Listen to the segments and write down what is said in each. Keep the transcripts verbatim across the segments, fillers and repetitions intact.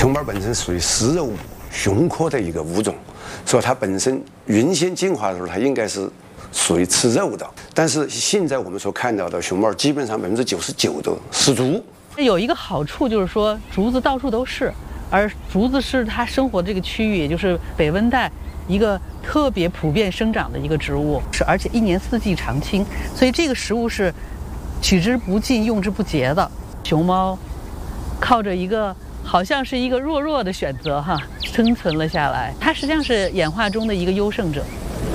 熊猫本身属于食肉熊科的一个物种，所以它本身原先进化的时候，它应该是属于吃肉的。但是现在我们所看到的熊猫，基本上百分之九十九都食竹。 有一个好处就是说，竹子到处都是，而竹子是它生活的这个区域，也就是北温带一个特别普遍生长的一个植物，是而且一年四季常青，所以这个食物是取之不尽、用之不竭的。熊猫靠着一个好像是一个弱弱的选择哈，生存了下来。它实际上是演化中的一个优胜者。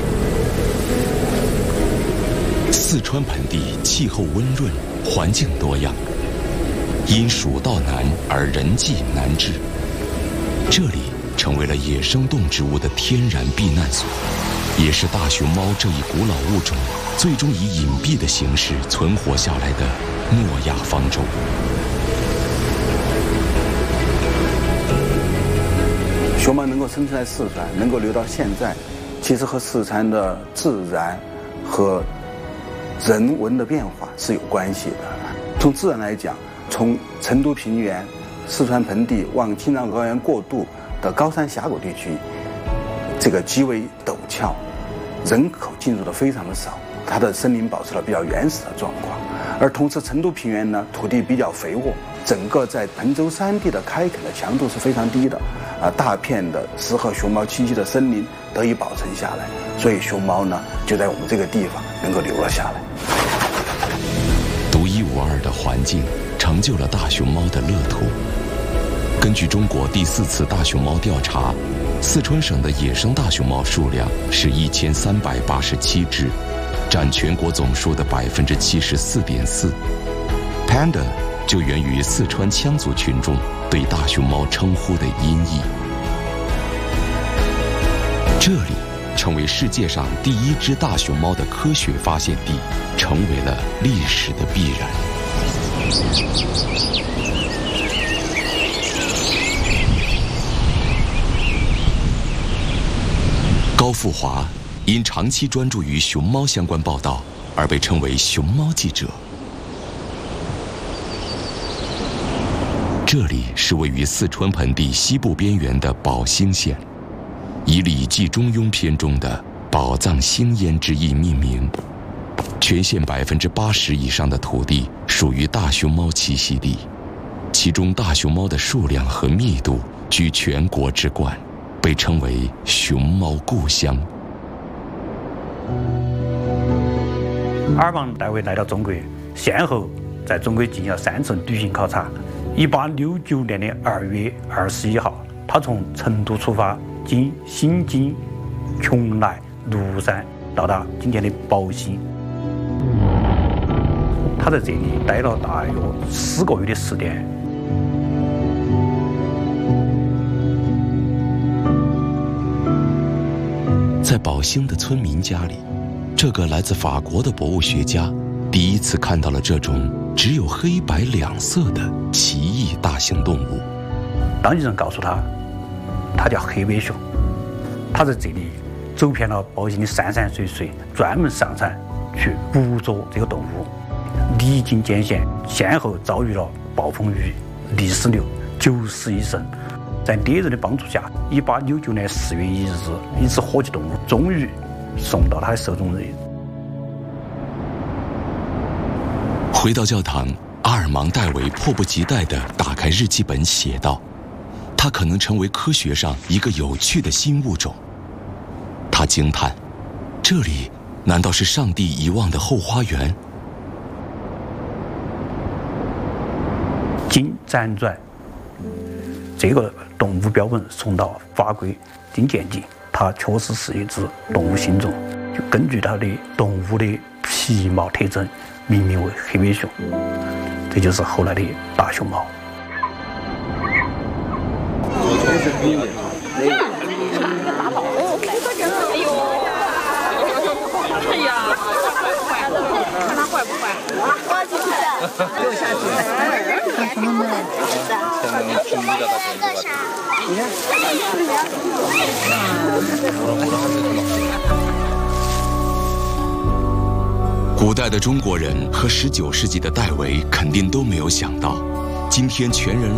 四川盆地气候温润，环境多样，因蜀道难而人迹难至，这里成为了野生动植物的天然避难所，也是大熊猫这一古老物种最终以隐蔽的形式存活下来的诺亚方舟。 熊猫能够生存在四川，能够留到现在，其实和四川的自然和人文的变化是有关系的。从自然来讲，从成都平原、四川盆地往青藏高原过渡的高山峡谷地区，这个极为陡峭，人口进入的非常的少，它的森林保持了比较原始的状况。而同时，成都平原呢，土地比较肥沃，整个在彭州山地的开垦的强度是非常低的，啊，大片的适合熊猫栖息的森林得以保存下来，所以熊猫呢就在我们这个地方能够留了下来。 独一无二的环境成就了大熊猫的乐土。根据中国第四次大熊猫调查，四川省的野生大熊猫数量是一千三百八十七只，占全国总数的百分之七十四点四。Panda 就源于四川羌族群众对大熊猫称呼的音译。这里成为世界上第一只大熊猫的科学发现地，成为了历史的必然。高富华因长期专注于熊猫相关报道而被称为熊猫记者。这里是位于四川盆地西部边缘的宝兴县，以《礼记·中庸》篇中的“宝藏兴焉”之意命名。全县百分之八十以上的土地属于大熊猫栖息地，其中大熊猫的数量和密度居全国之冠，被称为熊猫故乡。 阿尔芒戴维来到中国，先后在中国进行了三次旅行考察。一八六九年的二月二十一号，他从成都出发，经新津、邛崃、庐山，到达今天的宝兴。他在这里待了大约四个月的时间。 在宝兴的村民家里，这个来自法国的博物学家第一次看到了这种只有黑白两色的奇异大型动物。 当地人告诉他，它叫黑尾熊。他在这里走遍了宝兴的山山水水，专门上山去捕捉这个动物，历经艰险，先后遭遇了暴风雨、泥石流，九死一生。在猎人的帮助下，一八六九年四月一日，一只活体动物终于送到他的手中。 回到教堂，阿尔芒戴维迫不及待地打开日记本，写道：“它可能成为科学上一个有趣的新物种。”他惊叹：“这里难道是上帝遗忘的后花园？” 经辗转，这个动物标本送到法国，经鉴定，它确实是一只动物新种，就根据它的动物的皮毛特征命名为黑尾熊，这就是后来的大熊猫。 哎呀，看它坏不坏？我去的，又下去了。看什么呢？你看。古代的中国人和十九世纪的戴维肯定都没有想到，今天全人类